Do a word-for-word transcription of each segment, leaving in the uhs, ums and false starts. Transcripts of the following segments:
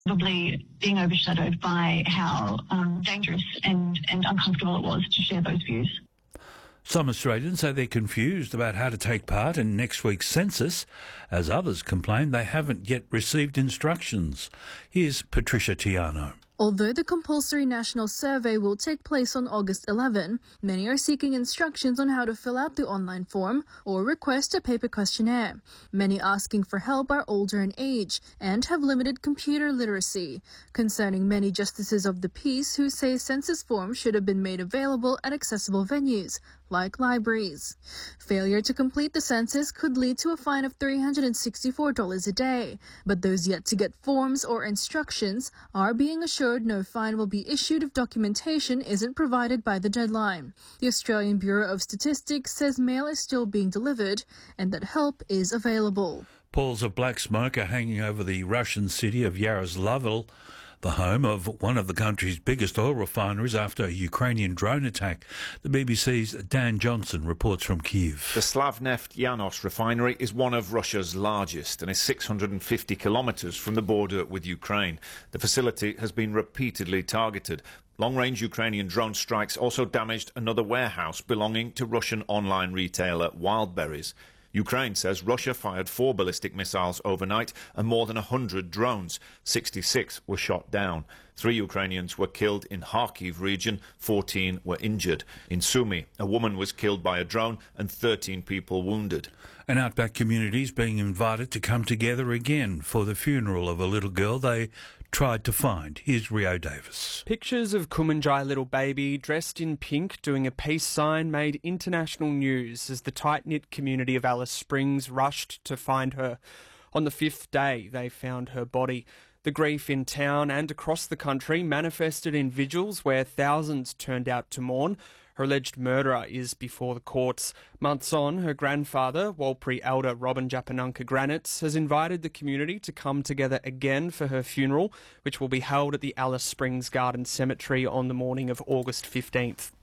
probably being overshadowed by how um, dangerous and, and uncomfortable it was to share those views. Some Australians say they're confused about how to take part in next week's census, as others complain they haven't yet received instructions. Here's Patricia Tiano. Although the compulsory national survey will take place on August eleventh, many are seeking instructions on how to fill out the online form or request a paper questionnaire. Many asking for help are older in age and have limited computer literacy, concerning many justices of the peace who say census forms should have been made available at accessible venues, like libraries. Failure to complete the census could lead to a fine of three hundred sixty-four dollars a day, but those yet to get forms or instructions are being assured no fine will be issued if documentation isn't provided by the deadline. The Australian Bureau of Statistics says mail is still being delivered and that help is available. Palls of black smoke are hanging over the Russian city of Yaroslavl, the home of one of the country's biggest oil refineries after a Ukrainian drone attack. The B B C's Dan Johnson reports from Kyiv. The Slavneft Yanos refinery is one of Russia's largest and is six hundred fifty kilometres from the border with Ukraine. The facility has been repeatedly targeted. Long-range Ukrainian drone strikes also damaged another warehouse belonging to Russian online retailer Wildberries. Ukraine says Russia fired four ballistic missiles overnight and more than one hundred drones. sixty-six were shot down. Three Ukrainians were killed in Kharkiv region, fourteen were injured. In Sumy, a woman was killed by a drone and thirteen people wounded. An outback community is being invited to come together again for the funeral of a little girl they tried to find. Here's Rio Davis. Pictures of Kumanjai little baby dressed in pink doing a peace sign made international news as the tight-knit community of Alice Springs rushed to find her. On the fifth day, they found her body. The grief in town and across the country manifested in vigils where thousands turned out to mourn. Her alleged murderer is before the courts. Months on, her grandfather, Warlpiri elder Robin Japanunka Granitz, has invited the community to come together again for her funeral, which will be held at the Alice Springs Garden Cemetery on the morning of August fifteenth.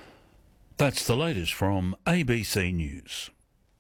That's the latest from A B C News.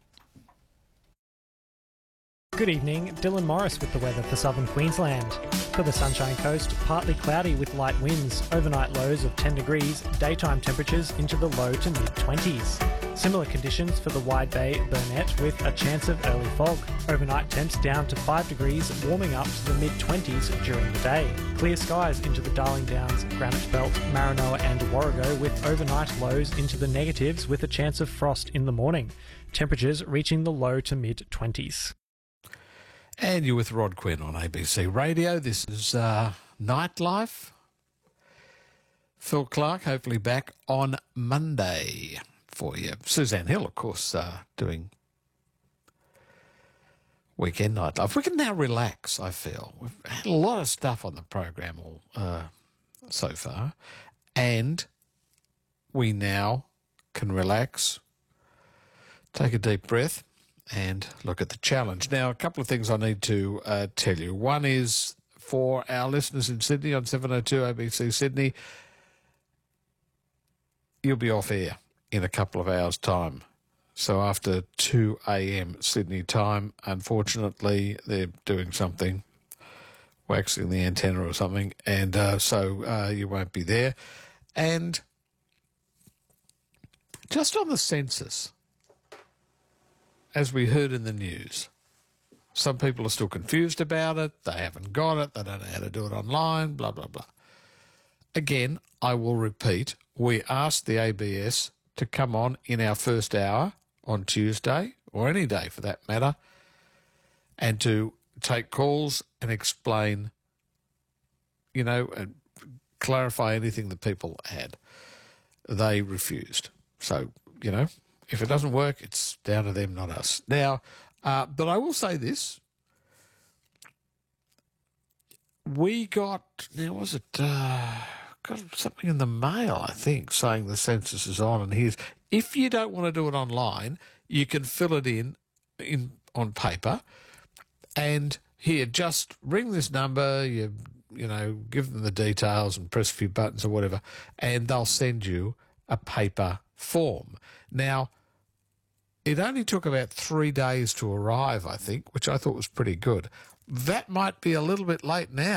Good evening, Dylan Morris with the weather for southern Queensland. For the Sunshine Coast, partly cloudy with light winds, overnight lows of ten degrees, daytime temperatures into the low to mid-twenties. Similar conditions for the Wide Bay, Burnett with a chance of early fog. Overnight temps down to five degrees, warming up to the mid-twenties during the day. Clear skies into the Darling Downs, Granite Belt, Maranoa and Warrego with overnight lows into the negatives with a chance of frost in the morning. Temperatures reaching the low to mid-twenties. And you're with Rod Quinn on A B C Radio. This is uh, Nightlife. Phil Clark, hopefully back on Monday for you. Suzanne Hill, of course, uh, doing Weekend Nightlife. We can now relax, I feel. We've had a lot of stuff on the program all, uh, so far, and we now can relax, take a deep breath, and look at the challenge. Now, a couple of things I need to uh, tell you. One is for our listeners in Sydney on seven oh two A B C Sydney, you'll be off air in a couple of hours' time. So after two a.m. Sydney time, unfortunately, they're doing something, waxing the antenna or something, and uh, so uh, you won't be there. And just on the census, as we heard in the news, some people are still confused about it. They haven't got it. They don't know how to do it online, blah, blah, blah. Again, I will repeat, we asked the A B S to come on in our first hour on Tuesday, or any day for that matter, and to take calls and explain, you know, and clarify anything that people had. They refused. So, you know, if it doesn't work, it's down to them, not us. Now, uh, but I will say this. We got, now was it, uh, got something in the mail, I think, saying the census is on. And here's, if you don't want to do it online, you can fill it in, in on paper. And here, just ring this number, you, you know, give them the details and press a few buttons or whatever, and they'll send you a paper form. Now, it only took about three days to arrive, I think, which I thought was pretty good. That might be a little bit late now.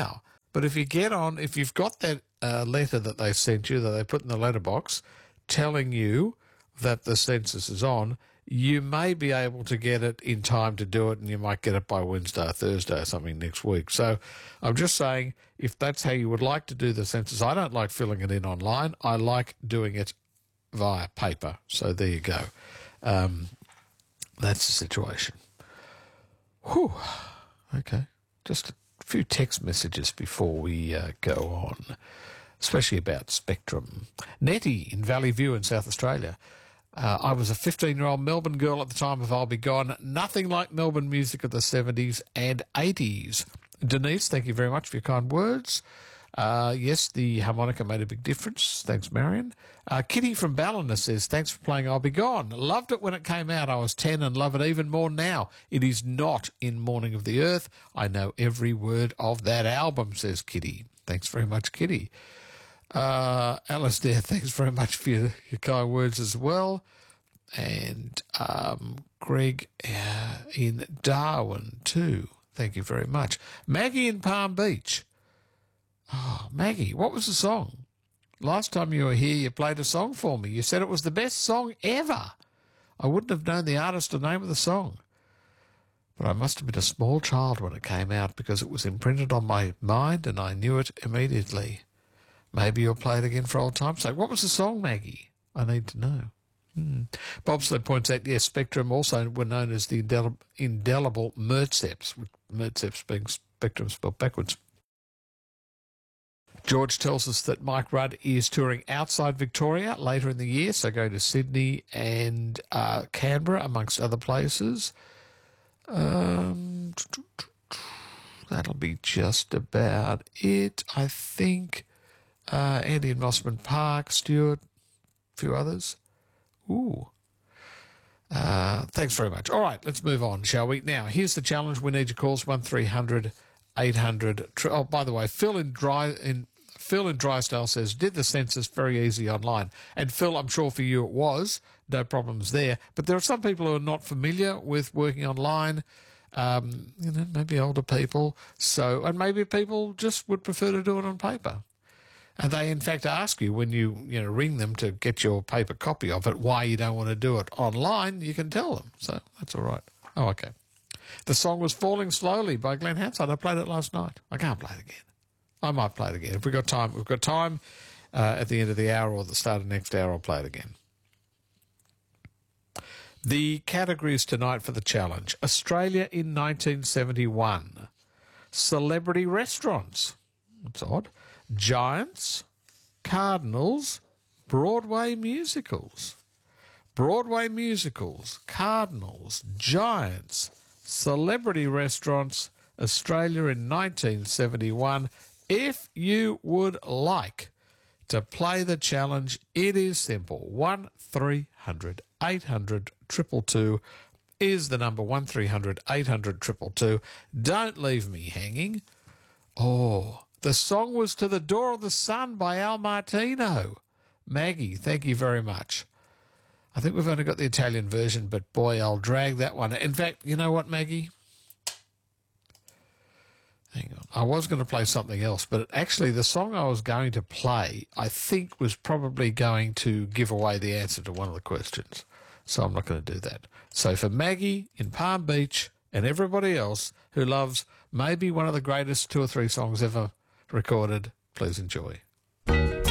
But if you get on, if you've got that uh, letter that they sent you, that they put in the letterbox, telling you that the census is on, you may be able to get it in time to do it, and you might get it by Wednesday or Thursday or something next week. So I'm just saying, if that's how you would like to do the census, I don't like filling it in online. I like doing it via paper. So there you go. Um, that's the situation. Whew. Okay. Just a few text messages before we uh, go on, especially about Spectrum. Nettie in Valley View in South Australia. Uh, I was a fifteen-year-old Melbourne girl at the time of I'll Be Gone. Nothing like Melbourne music of the seventies and eighties. Denise, thank you very much for your kind words. Uh, yes, the harmonica made a big difference. Thanks, Marion. Uh, Kitty from Ballina says, thanks for playing I'll Be Gone. Loved it when it came out. I was ten and love it even more now. It is not in Morning of the Earth. I know every word of that album, says Kitty. Thanks very much, Kitty. Uh, Alistair, thanks very much for your, your kind words as well. And um, Greg uh, in Darwin too. Thank you very much. Maggie in Palm Beach. Oh, Maggie, what was the song? Last time you were here, you played a song for me. You said it was the best song ever. I wouldn't have known the artist or name of the song. But I must have been a small child when it came out because it was imprinted on my mind and I knew it immediately. Maybe you'll play it again for old time's sake. What was the song, Maggie? I need to know. Hmm. Bobsled points out, yes, Spectrum also were known as the indelible, indelible Mertzeps, with Mertzeps being Spectrum spelled backwards. George tells us that Mike Rudd is touring outside Victoria later in the year, so going to Sydney and uh, Canberra, amongst other places. Um, that'll be just about it, I think. Uh, Andy in Mossman Park, Stuart, a few others. Ooh. Uh, thanks very much. All right, let's move on, shall we? Now, here's the challenge. We need your calls, one three hundred eight hundred. Oh, by the way, Phil in Dry in Phil in Drysdale says, did the census very easy online. And Phil, I'm sure for you it was. No problems there. But there are some people who are not familiar with working online. Um, you know, maybe older people. So, and maybe people just would prefer to do it on paper. And they, in fact, ask you when you, you know, ring them to get your paper copy of it, why you don't want to do it online. You can tell them. So that's all right. Oh, okay. The song was Falling Slowly by Glenn Hansard. I played it last night. I can't play it again. I might play it again. If we've got time, we've got time uh, at the end of the hour or the start of next hour, I'll play it again. The categories tonight for the challenge. Australia in nineteen seventy-one. Celebrity restaurants. That's odd. Giants, Cardinals, Broadway musicals. Broadway musicals, Cardinals, Giants, celebrity restaurants, Australia in nineteen seventy-one. If you would like to play the challenge, it is simple. one three hundred eight hundred two two two is the number, one three hundred eight hundred two two two. Don't leave me hanging. Oh, the song was To the Door of the Sun by Al Martino. Maggie, thank you very much. I think we've only got the Italian version, but boy, I'll drag that one. In fact, you know what, Maggie? Hang on. I was going to play something else, but actually the song I was going to play, I think, was probably going to give away the answer to one of the questions. So I'm not going to do that. So for Maggie in Palm Beach and everybody else who loves maybe one of the greatest two or three songs ever recorded, please enjoy.